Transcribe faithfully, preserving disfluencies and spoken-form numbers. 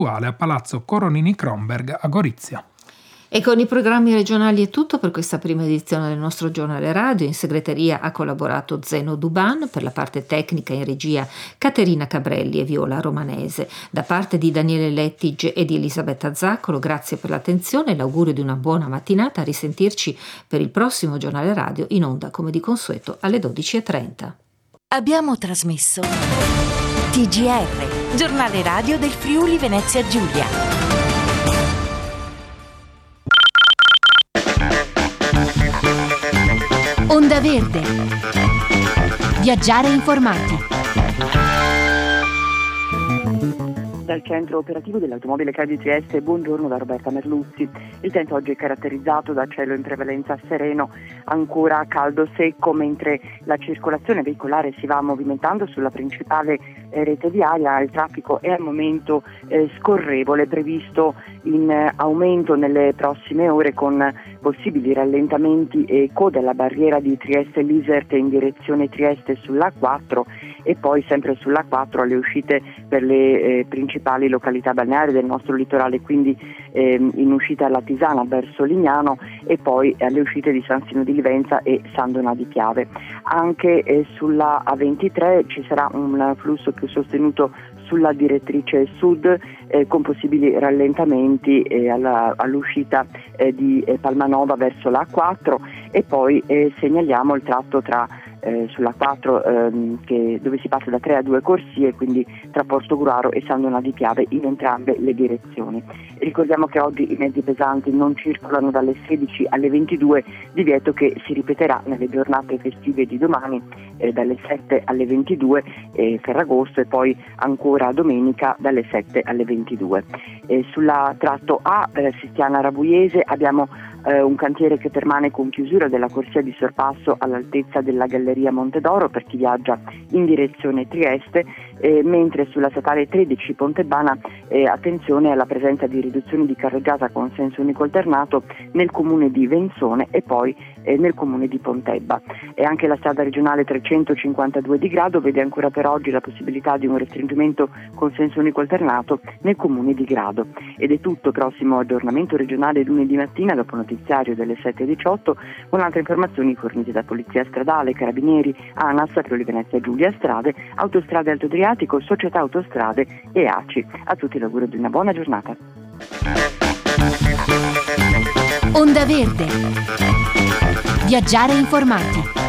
attuale a Palazzo Coronini Kronberg a Gorizia. E con i programmi regionali è tutto per questa prima edizione del nostro giornale radio. In segreteria ha collaborato Zeno Duban, per la parte tecnica in regia Caterina Cabrelli e Viola Romanese. Da parte di Daniele Lettige e di Elisabetta Zaccolo, grazie per l'attenzione e l'augurio di una buona mattinata. A risentirci per il prossimo giornale radio in onda come di consueto alle dodici e trenta. Abbiamo trasmesso T G R, giornale radio del Friuli Venezia Giulia. Onda Verde. Viaggiare informati. Dal centro operativo dell'automobile Cadi Trieste, buongiorno da Roberta Merluzzi. Il tempo oggi è caratterizzato da cielo in prevalenza sereno, ancora caldo secco, mentre la circolazione veicolare si va movimentando sulla principale eh, rete viaria. Il traffico è al momento eh, scorrevole, previsto in eh, aumento nelle prossime ore con possibili rallentamenti e code alla barriera di Trieste-Lisert in direzione Trieste sull'A quattro e poi sempre sull'A quattro alle uscite per le eh, principali località balneari del nostro litorale, quindi ehm, in uscita alla Tisana verso Lignano e poi alle uscite di San Sino di Livenza e San Donà di Piave. Anche eh, sulla A ventitré ci sarà un flusso più sostenuto sulla direttrice sud eh, con possibili rallentamenti eh, alla, all'uscita eh, di eh, Palmanova verso l'A quattro e poi eh, segnaliamo il tratto tra Eh, sulla quattro ehm, che, dove si passa da tre a due corsie, quindi tra Portogruaro e San Donà di Piave in entrambe le direzioni. E ricordiamo che oggi i mezzi pesanti non circolano dalle sedici alle ventidue, divieto che si ripeterà nelle giornate festive di domani eh, dalle sette alle ventidue eh, Ferragosto e poi ancora domenica dalle sette alle ventidue. E sulla tratto A eh, Sistiana Rabuiese abbiamo eh, un cantiere che permane con chiusura della corsia di sorpasso all'altezza della Galleria Montedoro per chi viaggia in direzione Trieste, eh, mentre sulla statale tredici Pontebana eh, attenzione alla presenza di riduzioni di carreggiata con senso unico alternato nel comune di Venzone e poi eh, nel comune di Pontebba. E anche la strada regionale trecentocinquantadue di Grado vede ancora per oggi la possibilità di un restringimento con senso unico alternato nel comune di Grado. Ed è tutto, prossimo aggiornamento regionale lunedì mattina dopo notiziario delle sette e diciotto con altre informazioni fornite da Polizia Stradale, Carabinieri, ANAS, Friuli Venezia Giulia Strade, Autostrade Alto Adriatico, Società Autostrade e A C I. A tutti l'augurio di una buona giornata. Onda Verde. Viaggiare informati.